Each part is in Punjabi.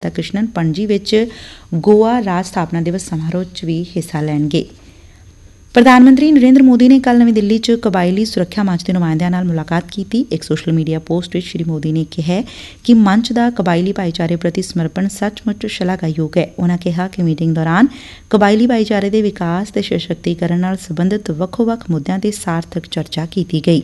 ਰਾਧਾ ਕ੍ਰਿਸ਼ਨਨ ਪਣਜੀ ਵਿੱਚ ਗੋਆ ਰਾਜ ਸਥਾਪਨਾ ਦਿਵਸ ਸਮਾਰੋਹ 'ਚ ਵੀ ਹਿੱਸਾ ਲੈਣਗੇ। ਪ੍ਰਧਾਨ ਮੰਤਰੀ ਨਰਿੰਦਰ ਮੋਦੀ ਨੇ ਕੱਲ੍ਹ ਨਵੀਂ ਦਿੱਲੀ 'ਚ ਕਬਾਇਲੀ ਸੁਰੱਖਿਆ ਮੰਚ ਦੇ ਨੁਮਾਇੰਦਿਆਂ ਨਾਲ ਮੁਲਾਕਾਤ ਕੀਤੀ। ਇੱਕ ਸੋਸ਼ਲ ਮੀਡੀਆ ਪੋਸਟ ਵਿੱਚ ਸ੍ਰੀ ਮੋਦੀ ਨੇ ਕਿਹਾ ਕਿ ਮੰਚ ਦਾ ਕਬਾਇਲੀ ਭਾਈਚਾਰੇ ਪ੍ਰਤੀ ਸਮਰਪਣ ਸੱਚਮੁੱਚ ਸ਼ਲਾਘਾਯੋਗ ਹੈ। ਉਨੂਾਂ ਕਿਹਾ ਕਿ ਮੀਟਿੰਗ ਦੌਰਾਨ ਕਬਾਇਲੀ ਭਾਈਚਾਰੇ ਦੇ ਵਿਕਾਸ ਤੇ ਸਸ਼ਕਤੀਕਰਨ ਨਾਲ ਸਬੰਧਤ ਵੱਖੋ-ਵੱਖ ਮੁੱਦਿਆਂ ਤੇ ਸਾਰਥਕ ਚਰਚਾ ਕੀਤੀ ਗਈ।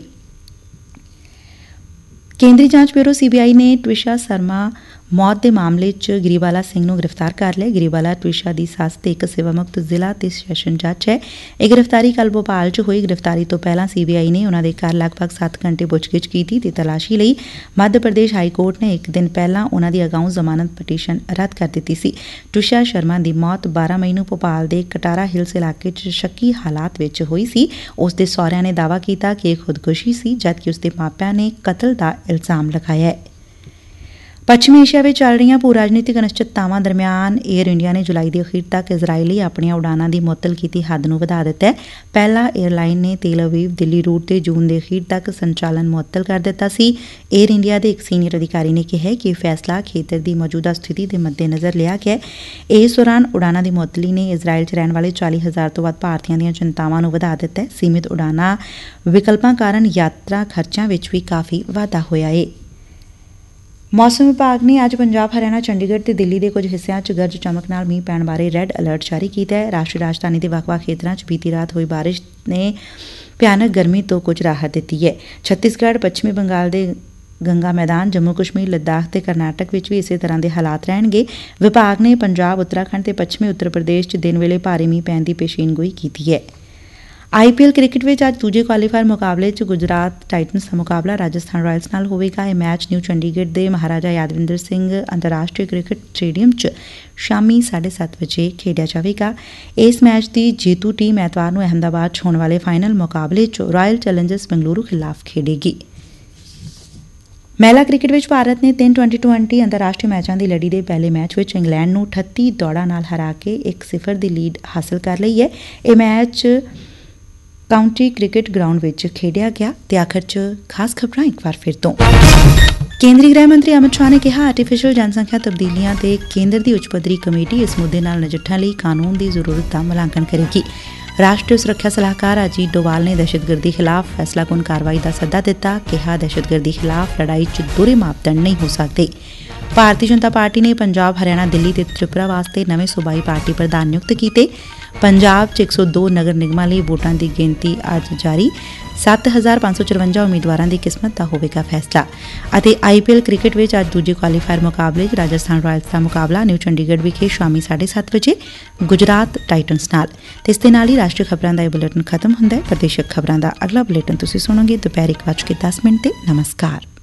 ਕੇਂਦਰੀ ਜਾਂਚ ਬਿਊਰੋ CBI ਨੇ ਟਵਿਸ਼ਾ ਸ਼ਰਮਾ ਮੌਤ ਦੇ ਮਾਮਲੇ 'ਚ ਗਰੀਵਾਲਾ ਸਿੰਘ ਨੂੰ ਗ੍ਰਿਫਤਾਰ ਕਰ ਲਿਆ। ਗਰੀਵਾਲਾ ਟਵਿਸ਼ਾ ਦੀ ਸੱਸ ਤੇ ਇੱਕ ਸੇਵਾ ਮੁਕਤ ਜ਼ਿਲ੍ਹਾ ਤੇ ਸੈਸ਼ਨ ਜੱਜ ਹੈ। ਇਹ ਗ੍ਰਿਫਤਾਰੀ ਕੱਲ੍ਹ ਭੋਪਾਲ 'ਚ ਹੋਈ। ਗ੍ਰਿਫਤਾਰੀ ਤੋਂ ਪਹਿਲਾਂ CBI ਨੇ ਉਨੂਾਂ ਦੇ ਘਰ ਲਗਭਗ 7 ਘੰਟੇ ਪੁੱਛਗਿੱਛ ਕੀਤੀ ਤੇ ਤਲਾਸ਼ੀ ਲਈ। ਮੱਧ ਪ੍ਰਦੇਸ਼ ਹਾਈ ਕੋਰਟ ਨੇ ਇੱਕ ਦਿਨ ਪਹਿਲਾਂ ਉਨੂਾਂ ਦੀ ਅਗਾਊਂ ਜ਼ਮਾਨਤ ਪਟੀਸ਼ਨ ਰੱਦ ਕਰ ਦਿੱਤੀ ਸੀ। ਟਵਿਸ਼ਾ ਸ਼ਰਮਾ ਦੀ ਮੌਤ 12 ਮਈ ਨੂੰ ਭੋਪਾਲ ਦੇ ਕਟਾਰਾ ਹਿਲਸ ਇਲਾਕੇ 'ਚ ਸ਼ੱਕੀ ਹਾਲਾਤ ਵਿੱਚ ਹੋਈ ਸੀ। ਉਸ ਦੇ ਸਹੁਰਿਆਂ ਨੇ ਦਾਅਵਾ ਕੀਤਾ ਕਿ ਇਹ ਖੁਦਕੁਸ਼ੀ ਸੀ, ਜਦਕਿ ਉਸ ਦੇ ਮਾਪਿਆਂ ਨੇ ਕਤਲ ਦਾ ਇਲਜ਼ਾਮ ਲਗਾਇਆ ਹੈ। ਪੱਛਮੀ ਏਸ਼ੀਆ ਵਿੱਚ ਚੱਲ ਰਹੀਆਂ ਭੂ ਰਾਜਨੀਤਿਕ ਅਨਿਸ਼ਚਿਤਤਾਵਾਂ ਦਰਮਿਆਨ ਏਅਰ ਇੰਡੀਆ ਨੇ ਜੁਲਾਈ ਦੇ ਅਖੀਰ ਤੱਕ ਇਜ਼ਰਾਈਲ ਲਈ ਆਪਣੀਆਂ ਉਡਾਣਾਂ ਦੀ ਮੁਅੱਤਲ ਕੀਤੀ ਹੱਦ ਨੂੰ ਵਧਾ ਦਿੱਤਾ ਹੈ। ਪਹਿਲਾਂ ਏਅਰਲਾਈਨ ਨੇ ਤੇਲ ਅਵੀਵ ਦਿੱਲੀ ਰੂਟ ਤੇ ਜੂਨ ਦੇ ਅਖੀਰ ਤੱਕ ਸੰਚਾਲਨ ਮੁਅੱਤਲ ਕਰ ਦਿੱਤਾ ਸੀ। ਏਅਰ ਇੰਡੀਆ ਦੇ ਇੱਕ ਸੀਨੀਅਰ ਅਧਿਕਾਰੀ ਨੇ ਕਿਹਾ ਕਿ ਇਹ ਫੈਸਲਾ ਖੇਤਰ ਦੀ ਮੌਜੂਦਾ ਸਥਿਤੀ ਦੇ ਮੱਦੇਨਜ਼ਰ ਲਿਆ ਗਿਆ ਹੈ। ਇਸ ਦੌਰਾਨ ਉਡਾਣਾਂ ਦੀ ਮੁਅੱਤਲੀ ਨੇ ਇਜ਼ਰਾਈਲ 'ਚ ਰਹਿਣ ਵਾਲੇ 40,000 ਤੋਂ ਵੱਧ ਭਾਰਤੀਆਂ ਦੀਆਂ ਚਿੰਤਾਵਾਂ ਨੂੰ ਵਧਾ ਦਿੱਤਾ ਹੈ। ਸੀਮਿਤ ਉਡਾਣਾਂ ਵਿਕਲਪਾਂ ਕਾਰਨ ਯਾਤਰਾ ਖਰਚਿਆਂ ਵਿੱਚ ਵੀ ਕਾਫ਼ੀ ਵਾਧਾ ਹੋਇਆ ਹੈ। ਮੌਸਮ ਵਿਭਾਗ ਨੇ ਅੱਜ ਪੰਜਾਬ, ਹਰਿਆਣਾ, ਚੰਡੀਗੜ੍ਹ ਤੇ ਦਿੱਲੀ ਦੇ ਕੁਝ ਹਿੱਸਿਆਂ 'ਚ ਗਰਜ ਚਮਕ ਨਾਲ ਮੀਂਹ ਪੈਣ ਬਾਰੇ ਰੈੱਡ ਅਲਰਟ ਜਾਰੀ ਕੀਤਾ ਹੈ। ਰਾਸ਼ਟਰੀ ਰਾਜਧਾਨੀ ਦੇ ਵੱਖ-ਵੱਖ ਖੇਤਰਾਂ 'ਚ ਬੀਤੀ ਰਾਤ ਹੋਈ ਬਾਰਿਸ਼ ਨੇ ਭਿਆਨਕ ਗਰਮੀ ਤੋਂ ਕੁਝ ਰਾਹਤ ਦਿੱਤੀ ਹੈ। ਛੱਤੀਸਗੜ੍ਹ, ਪੱਛਮੀ ਬੰਗਾਲ ਦੇ ਗੰਗਾ ਮੈਦਾਨ, ਜੰਮੂ ਕਸ਼ਮੀਰ, ਲੱਦਾਖ ਤੇ ਕਰਨਾਟਕ ਵਿੱਚ ਵੀ ਇਸੇ ਤਰ੍ਹਾਂ ਦੇ ਹਾਲਾਤ ਰਹਿਣਗੇ। ਵਿਭਾਗ ਨੇ ਪੰਜਾਬ, ਉੱਤਰਾਖੰਡ ਤੇ ਪੱਛਮੀ ਉੱਤਰ ਪ੍ਰਦੇਸ਼ 'ਚ ਦਿਨ ਵੇਲੇ ਭਾਰੀ ਮੀਂਹ ਪੈਣ ਦੀ ਪੇਸ਼ੀਨਗੋਈ ਕੀਤੀ ਹੈ। IPL ਕ੍ਰਿਕਟ ਵਿੱਚ ਅੱਜ ਦੂਜੇ ਕੁਆਲੀਫਾਇਰ ਮੁਕਾਬਲੇ 'ਚ ਗੁਜਰਾਤ ਟਾਈਟਨਸ ਦਾ ਮੁਕਾਬਲਾ ਰਾਜਸਥਾਨ ਰਾਇਲਸ ਨਾਲ ਹੋਵੇਗਾ। ਇਹ ਮੈਚ ਨਿਊ ਚੰਡੀਗੜ੍ਹ ਦੇ ਮਹਾਰਾਜਾ ਯਾਦਵਿੰਦਰ ਸਿੰਘ ਅੰਤਰਰਾਸ਼ਟਰੀ ਕ੍ਰਿਕਟ ਸਟੇਡੀਅਮ 'ਚ ਸ਼ਾਮੀ 7:30 ਵਜੇ ਖੇਡਿਆ ਜਾਵੇਗਾ। ਇਸ ਮੈਚ ਦੀ ਜੇਤੂ ਟੀਮ ਐਤਵਾਰ ਨੂੰ ਅਹਿਮਦਾਬਾਦ 'ਚ ਹੋਣ ਵਾਲੇ ਫਾਈਨਲ ਮੁਕਾਬਲੇ 'ਚ ਰਾਇਲ ਚੈਲੰਜਰਸ ਬੰਗਲੁਰੂ ਖਿਲਾਫ ਖੇਡੇਗੀ। ਮਹਿਲਾ ਕ੍ਰਿਕਟ ਵਿੱਚ ਭਾਰਤ ਨੇ 3 2020 ਅੰਤਰਰਾਸ਼ਟਰੀ ਮੈਚਾਂ ਦੀ ਲੜੀ ਦੇ ਪਹਿਲੇ ਮੈਚ ਵਿੱਚ ਇੰਗਲੈਂਡ ਨੂੰ 38 ਦੌੜਾਂ ਨਾਲ ਹਰਾ ਕੇ 1-0 ਦੀ ਲੀਡ ਹਾਸਲ ਕਰ ਲਈ ਹੈ। ਇਹ ਮੈਚ ਕਾਉਂਟੀ ਕ੍ਰਿਕਟ ਗਰਾਊਂਡ ਵਿੱਚ ਖੇਡਿਆ ਗਿਆ। ਤੇ ਆਖਰ 'ਚ ਖਾਸ ਖਬਰਾਂ ਇੱਕ ਵਾਰ ਫਿਰ ਤੋਂ। ਕੇਂਦਰੀ ਗ੍ਰਹਿ ਮੰਤਰੀ ਅਮਿਤ ਸ਼ਾਹ ਨੇ ਕਿਹਾ, ਆਰਟੀਫੀਸ਼ੀਅਲ ਜਨਸੰਖਿਆ ਤਬਦੀਲੀਆਂ ਤੇ ਕੇਂਦਰ ਦੀ ਉੱਚ ਪੱਧਰੀ ਕਮੇਟੀ ਇਸ ਮੁੱਦੇ ਨਾਲ ਨਜਿੱਠਣ ਲਈ ਕਾਨੂੰਨ ਦੀ ਜ਼ਰੂਰਤ ਦਾ ਮੁਲਾਂਕਣ ਕਰੇਗੀ। ਰਾਸ਼ਟਰੀ ਸੁਰੱਖਿਆ ਸਲਾਹਕਾਰ ਅਜੀਤ ਡੋਵਾਲ ਨੇ ਦਹਿਸ਼ਤਗਰਦੀ ਖਿਲਾਫ ਫੈਸਲਾਕੁੰਨ ਕਾਰਵਾਈ ਦਾ ਸੱਦਾ ਦਿੱਤਾ। ਕਿਹਾ, ਦਹਿਸ਼ਤਗਰਦੀ ਖਿਲਾਫ ਲੜਾਈ 'ਚ ਦੋਹਰੇ ਮਾਪਦੰਡ ਨਹੀਂ ਹੋ ਸਕਦੇ। ਭਾਰਤੀ ਜਨਤਾ ਪਾਰਟੀ ਨੇ ਪੰਜਾਬ, ਹਰਿਆਣਾ, ਦਿੱਲੀ ਤੇ ਤ੍ਰਿਪੁਰਾ ਵਾਸਤੇ ਨਵੇਂ ਸੂਬਾਈ ਪਾਰਟੀ ਪ੍ਰਧਾਨ ਨਿਯੁਕਤ ਕੀਤੇ। ਪੰਜਾਬ 'ਚ 102 ਨਗਰ ਨਿਗਮਾਂ ਲਈ ਵੋਟਾਂ ਦੀ ਗਿਣਤੀ ਅੱਜ ਜਾਰੀ। 7,554 ਉਮੀਦਵਾਰਾਂ ਦੀ ਕਿਸਮਤ ਦਾ ਹੋਵੇਗਾ ਫੈਸਲਾ। ਅਤੇ IPL ਕ੍ਰਿਕਟ ਵਿੱਚ ਅੱਜ ਦੂਜੇ ਕੁਆਲੀਫਾਇਰ ਮੁਕਾਬਲੇ 'ਚ ਰਾਜਸਥਾਨ ਰਾਇਲਸ ਦਾ ਮੁਕਾਬਲਾ ਨਿਊ ਚੰਡੀਗੜ੍ਹ ਵਿਖੇ ਸ਼ਾਮੀ 7:30 ਵਜੇ ਗੁਜਰਾਤ ਟਾਈਟਨਸ ਨਾਲ। ਤੇ ਇਸ ਦੇ ਨਾਲ ਹੀ ਰਾਸ਼ਟਰੀ ਖਬਰਾਂ ਦਾ ਇਹ ਬੁਲੇਟਿਨ ਖਤਮ ਹੁੰਦਾ ਹੈ। ਪ੍ਰਦੇਸ਼ਕ ਖਬਰਾਂ ਦਾ ਅਗਲਾ ਬੁਲੇਟਿਨ ਤੁਸੀਂ ਸੁਣੋਗੇ ਦੁਪਹਿਰ 1:10 ਤੇ। ਨਮਸਕਾਰ।